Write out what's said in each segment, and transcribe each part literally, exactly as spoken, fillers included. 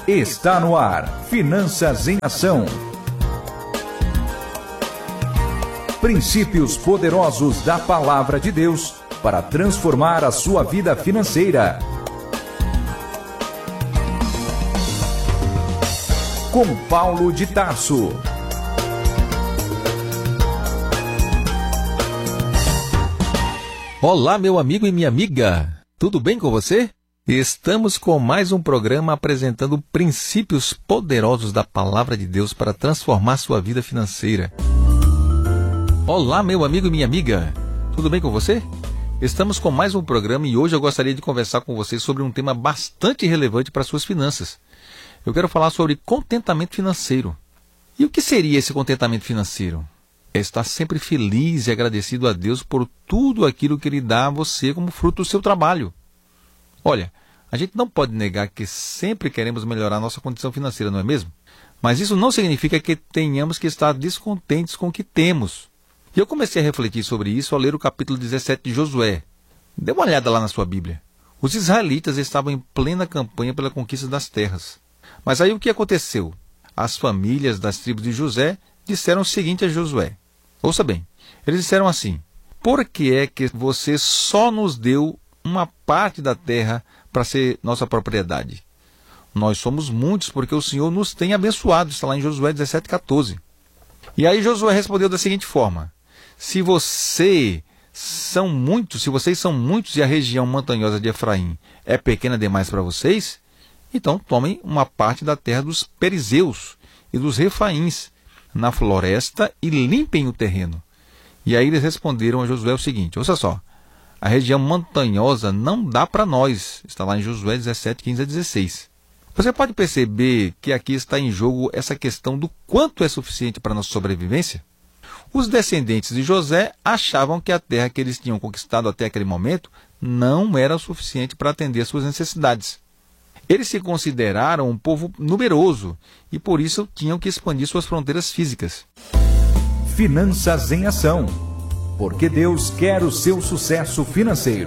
Está no ar, Finanças em Ação. Princípios poderosos da Palavra de Deus para transformar a sua vida financeira. Com Paulo de Tarso. Olá, meu amigo e minha amiga. Tudo bem com você? Estamos com mais um programa apresentando princípios poderosos da Palavra de Deus para transformar sua vida financeira. Olá, meu amigo e minha amiga. Tudo bem com você? Estamos com mais um programa e hoje eu gostaria de conversar com você sobre um tema bastante relevante para suas finanças. Eu quero falar sobre contentamento financeiro. E o que seria esse contentamento financeiro? É estar sempre feliz e agradecido a Deus por tudo aquilo que Ele dá a você como fruto do seu trabalho. Olha, a gente não pode negar que sempre queremos melhorar nossa condição financeira, não é mesmo? Mas isso não significa que tenhamos que estar descontentes com o que temos. E eu comecei a refletir sobre isso ao ler o capítulo dezessete de Josué. Dê uma olhada lá na sua Bíblia. Os israelitas estavam em plena campanha pela conquista das terras. Mas aí o que aconteceu? As famílias das tribos de José disseram o seguinte a Josué. Ouça bem, eles disseram assim: por que é que você só nos deu uma parte da terra para ser nossa propriedade? Nós somos muitos porque o Senhor nos tem abençoado. Está lá em Josué dezessete, quatorze. E aí Josué respondeu da seguinte forma: se você são muitos, se vocês são muitos e a região montanhosa de Efraim é pequena demais para vocês, então tomem uma parte da terra dos perizeus e dos refaíns na floresta e limpem o terreno. E aí eles responderam a Josué o seguinte: ouça só, a região montanhosa não dá para nós. Está lá em Josué dezessete, quinze a dezesseis. Você pode perceber que aqui está em jogo essa questão do quanto é suficiente para a nossa sobrevivência? Os descendentes de José achavam que a terra que eles tinham conquistado até aquele momento não era o suficiente para atender às suas necessidades. Eles se consideraram um povo numeroso e por isso tinham que expandir suas fronteiras físicas. Finanças em Ação. Porque Deus quer o seu sucesso financeiro.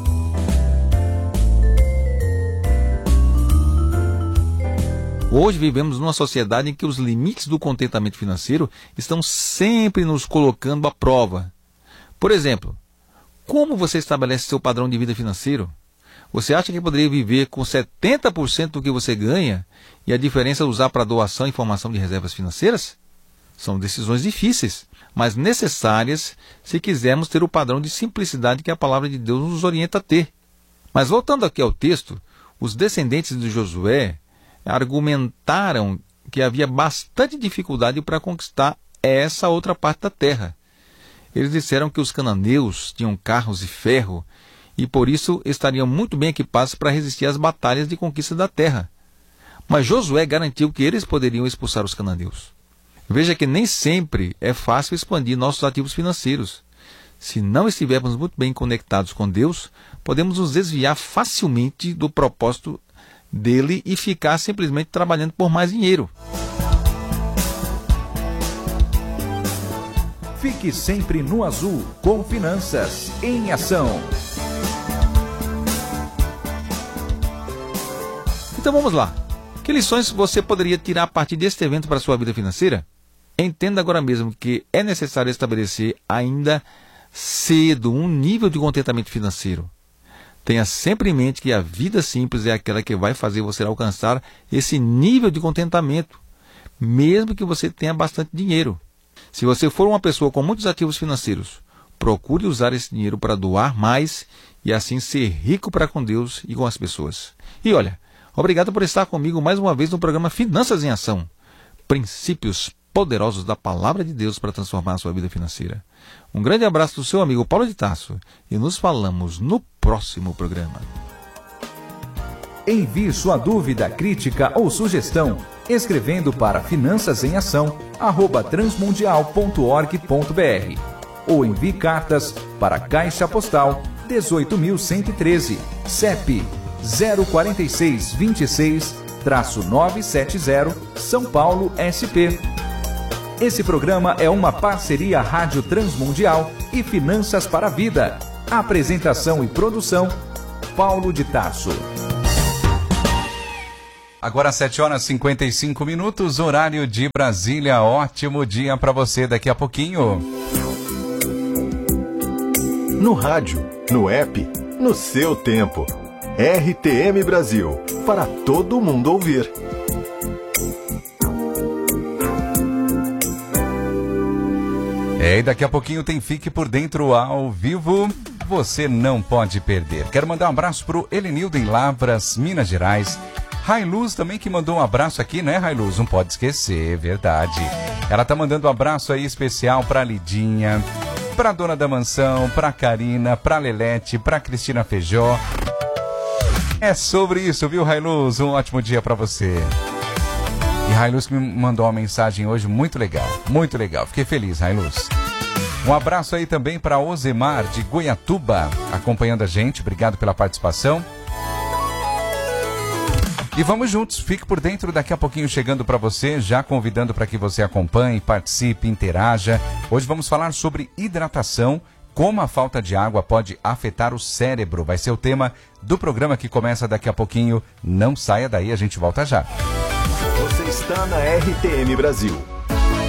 Hoje vivemos numa sociedade em que os limites do contentamento financeiro estão sempre nos colocando à prova. Por exemplo, como você estabelece seu padrão de vida financeiro? Você acha que poderia viver com setenta por cento do que você ganha e a diferença usar para doação e formação de reservas financeiras? São decisões difíceis, mas necessárias se quisermos ter o padrão de simplicidade que a palavra de Deus nos orienta a ter. Mas voltando aqui ao texto, os descendentes de Josué argumentaram que havia bastante dificuldade para conquistar essa outra parte da terra. Eles disseram que os cananeus tinham carros e ferro e por isso estariam muito bem equipados para resistir às batalhas de conquista da terra. Mas Josué garantiu que eles poderiam expulsar os cananeus. Veja que nem sempre é fácil expandir nossos ativos financeiros. Se não estivermos muito bem conectados com Deus, podemos nos desviar facilmente do propósito dele e ficar simplesmente trabalhando por mais dinheiro. Fique sempre no azul com Finanças em Ação. Então vamos lá. Que lições você poderia tirar a partir deste evento para a sua vida financeira? Entenda agora mesmo que é necessário estabelecer ainda cedo um nível de contentamento financeiro. Tenha sempre em mente que a vida simples é aquela que vai fazer você alcançar esse nível de contentamento, mesmo que você tenha bastante dinheiro. Se você for uma pessoa com muitos ativos financeiros, procure usar esse dinheiro para doar mais e assim ser rico para com Deus e com as pessoas. E olha, obrigado por estar comigo mais uma vez no programa Finanças em Ação. Princípios poderosos da Palavra de Deus para transformar a sua vida financeira. Um grande abraço do seu amigo Paulo de Tarso e nos falamos no próximo programa. Envie sua dúvida, crítica ou sugestão escrevendo para finanças em ação arroba transmundial ponto org ponto br ou envie cartas para Caixa Postal dezoito mil cento e treze, C E P zero quatro seis dois seis, novecentos e setenta, São Paulo, S P. Esse programa é uma parceria Rádio Transmundial e Finanças para a Vida. Apresentação e produção, Paulo de Tarso. Agora sete horas e cinquenta e cinco minutos, horário de Brasília. Ótimo dia para você daqui a pouquinho. No rádio, no app, no seu tempo. R T M Brasil, para todo mundo ouvir. É, e daqui a pouquinho tem Fique por Dentro ao vivo. Você não pode perder. Quero mandar um abraço pro Helenildo em Lavras, Minas Gerais. Railuz também que mandou um abraço aqui, né, Railuz? Não pode esquecer, verdade. Ela tá mandando um abraço aí especial pra Lidinha, pra Dona da Mansão, pra Karina, pra Lelete, pra Cristina Feijó. É sobre isso, viu, Railuz? Um ótimo dia pra você. E Railuz que me mandou uma mensagem hoje muito legal, muito legal. Fiquei feliz, Railuz. Um abraço aí também para Osemar de Goiatuba, acompanhando a gente. Obrigado pela participação. E vamos juntos, fique por dentro, daqui a pouquinho chegando para você, já convidando para que você acompanhe, participe, interaja. Hoje vamos falar sobre hidratação, como a falta de água pode afetar o cérebro. Vai ser o tema do programa que começa daqui a pouquinho. Não saia daí, a gente volta já. Você está na R T M Brasil.